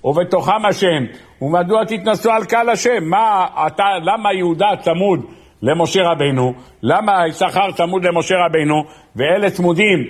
ובתוכם השם, ומדוע תתנסו על קהל השם? למה יהודה צמוד למשה רבינו? למה יששכר צמוד למשה רבינו? ואלה צמודים,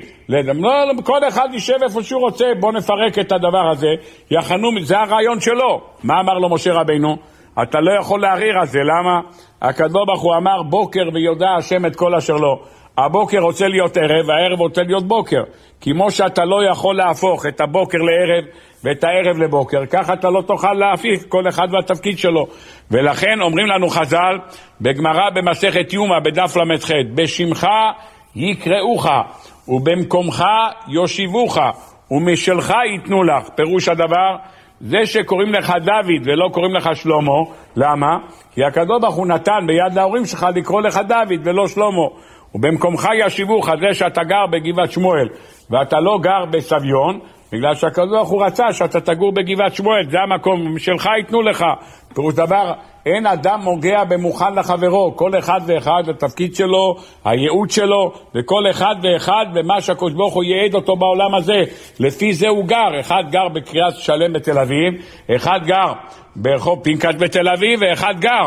כל אחד יישב איפה שהוא רוצה, בוא נפרק את הדבר הזה, זה הרעיון שלו. מה אמר לו משה רבינו? אתה לא יכול להעריר על זה, למה? הקדוש ברוך הוא אמר בוקר ויודע השם את כל אשר לו. הבוקר רוצה להיות ערב, והערב רוצה להיות בוקר. כמו שאתה לא יכול להפוך את הבוקר לערב ואת הערב לבוקר, ככה אתה לא תוכל להפיך כל אחד והתפקיד שלו. ולכן אומרים לנו חז"ל בגמרא במסכת יומא בדף למ"ח, בשמך יקראוך ובמקומך יושיבוך ומשלך ייתנו לך. פירוש הדבר, זה שקוראים לך דוד ולא קוראים לך שלמה, למה? כי הקדוש ברוך הוא נתן ביד להורים שלך לקרוא לך דוד ולא שלמה. ובמקומך ישיבוך, זה שאתה גר בגבעת שמואל ואתה לא גר בסביון, בגלל שהקדוש ברוך הוא רצה שאתה תגור בגבעת שמואל, זה המקום שלך ייתנו לך. פירוש דבר, אין אדם מוגע במוכן לחברו, כל אחד ואחד התפקיד שלו, הייעוד שלו, וכל אחד ואחד ומה שהקדוש ברוך הוא ייעד אותו בעולם הזה, לפי זה הוא גר. אחד גר בקריית שלם בתל אביב, אחד גר ברחוב פנקס בתל אביב, ואחד גר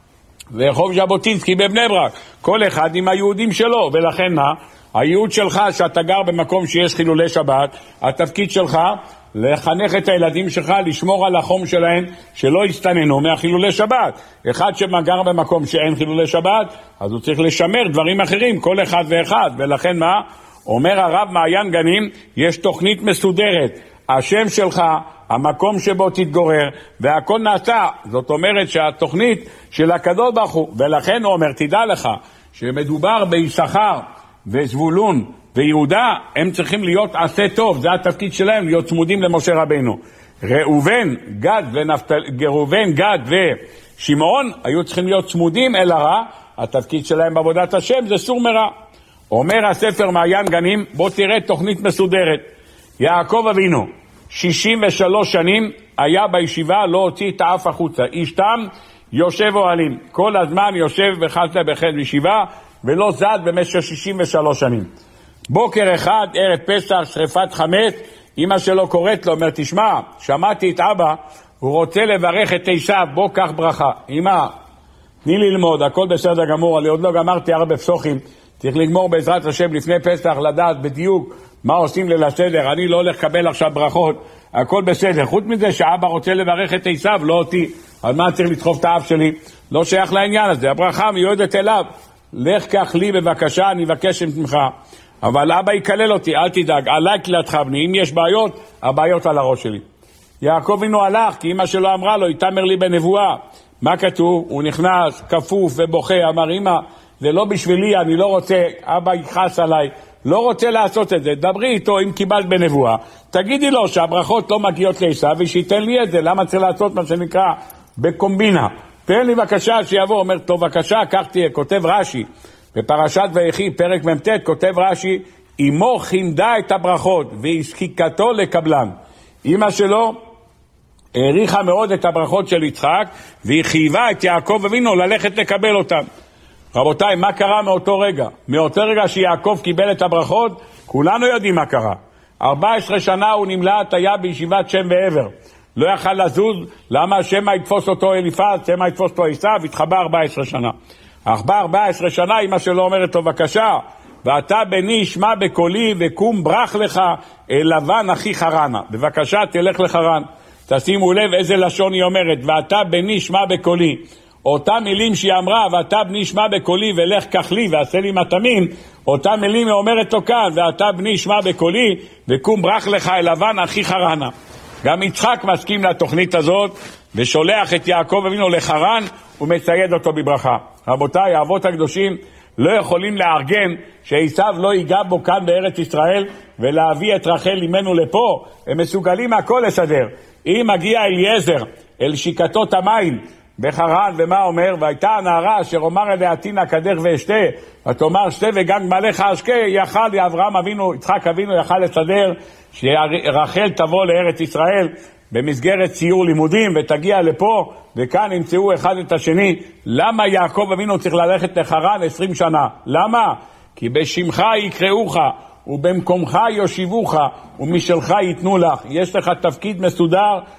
ברחוב ז'בוטינסקי בבני ברק, כל אחד עם היהודים שלו. ולכן מה? הייעוד שלך שאתה גר במקום שיש חילולי שבת, התפקיד שלך לחנך את הילדים שלך, לשמור על החום שלהם, שלא יסתננו מהחילולי שבת. אחד שמגר במקום שאין חילולי שבת, אז הוא צריך לשמר דברים אחרים, כל אחד ואחד. ולכן מה? אומר הרב מעיין גנים, יש תוכנית מסודרת, השם שלך, המקום שבו תתגורר, והכל נעשה. זאת אומרת שהתוכנית של הקדוש ברוך הוא, ולכן הוא אומר, תדע לך, שמדובר ביששכר וזבולון ויהודה, הם צריכים להיות עשה טוב, זה התפקיד שלהם, להיות צמודים למשה רבינו. ראובן, גד ושמעון היו צריכים להיות צמודים אל הרע, התפקיד שלהם בעבודת השם זה סור מרע. אומר הספר מעיין גנים, בוא תראה תוכנית מסודרת. יעקב אבינו 63 שנים היה בישיבה, לא הוציא את האף החוצה, איש תם יושב אוהלים, כל הזמן יושב בחסד בחד בישיבה ולא זד במשך 63 שנים. בוקר אחד, ערב פסח, שריפת חמץ, אמא שלו קוראת לו, אומר, תשמע, שמעתי את אבא, הוא רוצה לברך את עשיו, בוא קח ברכה. אמא, תני ללמוד, הכל בסדר גמור, אני עוד לא גמרתי הרבה פסוחים, צריך לגמור בעזרת השם לפני פסח, לדעת בדיוק מה עושים ליל הסדר, אני לא הולך לקבל עכשיו ברכות, הכל בסדר. חוץ מזה שאבא רוצה לברך את עשיו, לא אותי, אז מה צריך לדחוף את האף שלי? לא שייך לעניין הזה, הברכה מיועדת אליו. לך קח לי בבקשה, אני אבקש ממך. אבל אבא יקלל אותי, אל תדאג, עליי קלתך בני, אם יש בעיות, הבעיות על הראש שלי. יעקב אבינו הלך, כי אמא שלו אמרה לו, יתאמר לי בנבואה. מה כתוב? הוא נכנס, כפוף ובוכה, אמר, אמא, זה לא בשבילי, אני לא רוצה, אבא יכעס עליי, לא רוצה לעשות את זה, דברי איתו אם קיבלת בנבואה, תגידי לו שהברכות לא מגיעות לעשיו ושייתן לי את זה, למה צריך לעשות מה שנקרא בקומבינה? תן לי בבקשה שיבוא, אומר, טוב בבקשה, כך תהיה. כותב רש"י, בפרשת ויחי, פרק מ"ט, כותב רש"י, אמו חימדה את הברכות והזקיקתו לקבלן. אמא שלו העריכה מאוד את הברכות של יצחק, והיא חייבה את יעקב אבינו ללכת לקבל אותם. רבותיי, מה קרה מאותו רגע? מאותו רגע שיעקב קיבל את הברכות, כולנו יודעים מה קרה. 14 שנה הוא נמלט, היה בישיבת שם ועבר. לא יכל לזוז, למה שמא יתפוס אותו אליפז, שמא יתפוס אותו עשיו, התחבא 14 שנה. אך ב-14 שנה אמא שלו אומרת לו, בבקשה, ואתה בני שמע בקולי וקום ברח לך אל לבן אחי חרנה. בבקשה תלך לחרן. תשימו לב איזה לשון היא אומרת, ואתה בני שמע בקולי. אותה מילים שהיא אמרה, ואתה בני שמע בקולי ולך קח לי ועשה לי מתמים, אותה מילים היא אומרת לו כאן, ואתה בני שמע בקולי וקום ברח לך אל לבן אחי חרנה. גם יצחק מסכים לתוכנית הזאת ושולח את יעקב אבינו לחרן ומצייד אותו בברכה. רבותיי, האבות הקדושים לא יכולים לארגן שעשיו לא ייגע בו כאן בארץ ישראל ולהביא את רחל אימנו לפה. הם מסוגלים הכל לסדר. אם מגיע אליעזר אל שיקתות המים בחרן, ומה אומר? והייתה הנערה אשר אומר אליה תינא קדך ואשתה, ותאמר שתה וגם גמלך אשקה, יכל אברהם אבינו, יצחק אבינו יכל לסדר שרחל תבוא לארץ ישראל במסגרת ציור לימודים ותגיע לפה, וכאן ימצאו אחד את השני. למה יעקב אבינו צריך ללכת לחרן 20 שנה? למה? כי בשמך יקראוך ובמקומך יושיבוך ומשלך ייתנו לך. יש לך תפקיד מסודר